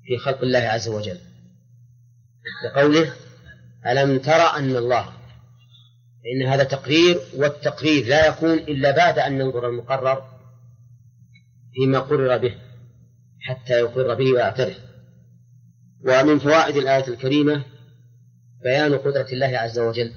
في خلق الله عز وجل، لقوله ألم ترى أن الله، فإن هذا تقرير، والتقرير لا يكون إلا بعد أن ننظر المقرر فيما قرر به حتى يقر به ويعترف. ومن فوائد الآية الكريمة بيان قدرة الله عز وجل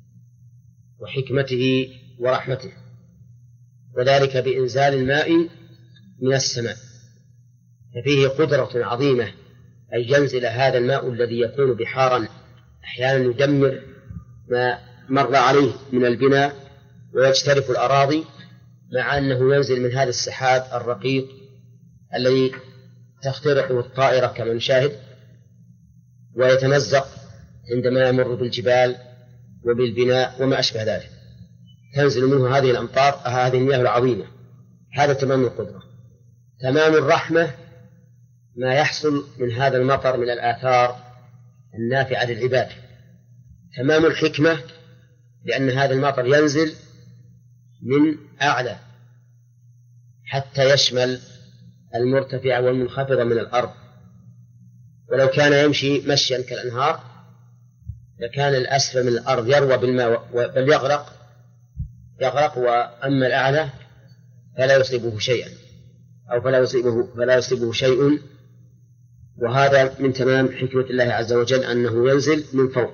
وحكمته ورحمته، وذلك بإنزال الماء من السماء، ففيه قدرة عظيمة أن ينزل هذا الماء الذي يكون بحارا أحيانا يدمر ما مر عليه من البناء ويجترف الأراضي، مع أنه ينزل من هذا السحاب الرقيق الذي تخترقه الطائرة كما نشاهد، ويتمزق عندما يمر بالجبال وبالبناء وما أشبه ذلك، تنزل منه هذه الأمطار، هذه المياه العظيمة. هذا تمام القدرة. تمام الرحمة ما يحصل من هذا المطر من الآثار النافعة للعباد. تمام الحكمة لأن هذا المطر ينزل من أعلى حتى يشمل المرتفع والمنخفض من الأرض، ولو كان يمشي مشيا كالأنهار لكان الأسفل من الأرض يروى بالماء بل يغرق، وأما الأعلى فلا يصيبه شيئا، أو فلا يصيبه شيء. وهذا من تمام حكمة الله عز وجل أنه ينزل من فوق.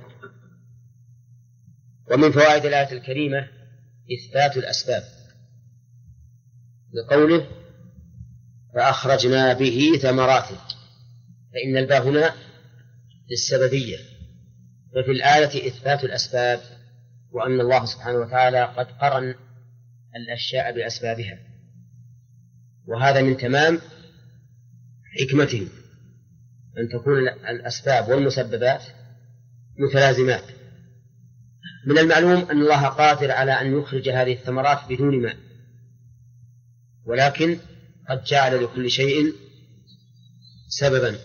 ومن فوائد الآية الكريمة إثبات الأسباب، لقوله فأخرجنا به ثمرات، فإن الباء هنا للسببية، ففي الآية إثبات الأسباب، وأن الله سبحانه وتعالى قد قرن الأشياء بأسبابها، وهذا من تمام حكمته أن تكون الأسباب والمسببات متلازمات. من المعلوم أن الله قادر على أن يخرج هذه الثمرات بدون ماء، ولكن قد جعل لكل شيء سببا.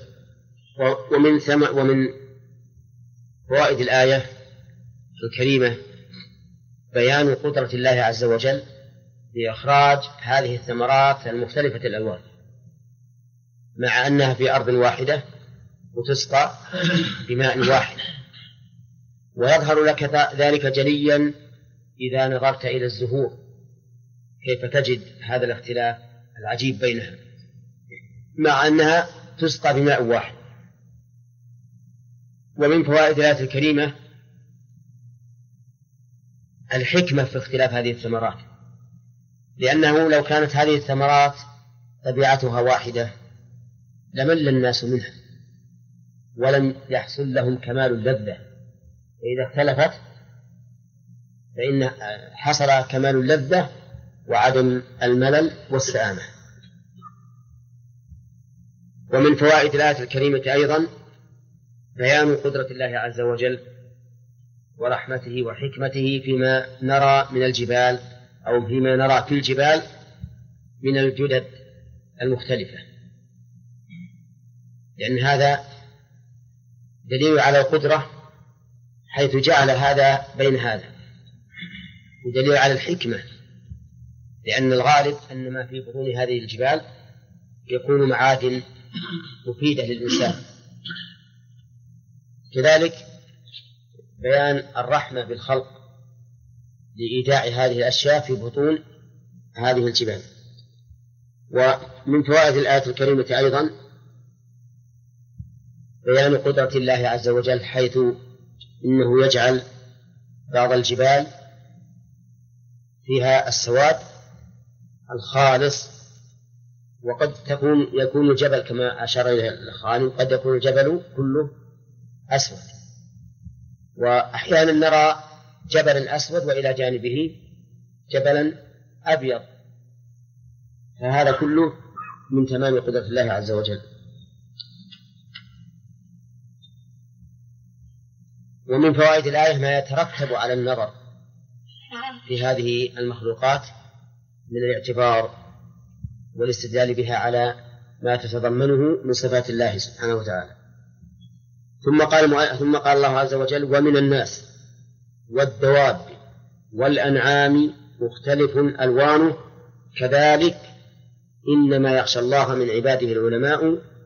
ومن فوائد الآية الكريمة بيان قدرة الله عز وجل لإخراج هذه الثمرات المختلفة الألوان، مع أنها في أرض واحدة وتسقى بماء واحد. ويظهر لك ذلك جليا إذا نظرت إلى الزهور، كيف تجد هذا الاختلاف العجيب بينها مع أنها تسقى بماء واحد. ومن فوائد الآية الكريمة الحكمة في اختلاف هذه الثمرات، لأنه لو كانت هذه الثمرات طبيعتها واحدة لمل الناس منها ولم يحصل لهم كمال اللذة، فإذا اختلفت فإن حصل كمال اللذة وعدم الملل والسآمة. ومن فوائد الآية الكريمة أيضا بيان قدرة الله عز وجل ورحمته وحكمته فيما نرى من الجبال، أو فيما نرى في الجبال من الجدد المختلفة، لأن هذا دليل على القدرة حيث جعل هذا بين هذا، ودليل على الحكمة، لأن الغالب أن ما في بطون هذه الجبال يكون معادن مفيدة للإنسان. كذلك بيان الرحمة بالخلق لإيداع هذه الأشياء في بطون هذه الجبال. ومن فوائد الآية الكريمة أيضا بيان قدرة الله عز وجل، حيث إنه يجعل بعض الجبال فيها السواد الخالص، وقد يكون الجبل كما أشار إليه الخالق، قد يكون الجبل كله أسود، وأحيانا نرى جبلا أسود وإلى جانبه جبلا أبيض، فهذا كله من تمام قدرة الله عز وجل. ومن فوائد الآية ما يترتب على النظر في هذه المخلوقات من الاعتبار والاستدلال بها على ما تتضمنه من صفات الله سبحانه وتعالى. ثم قال الله عز وجل ومن الناس والدواب والأنعام مختلف ألوانه كذلك إنما يخشى الله من عباده العلماء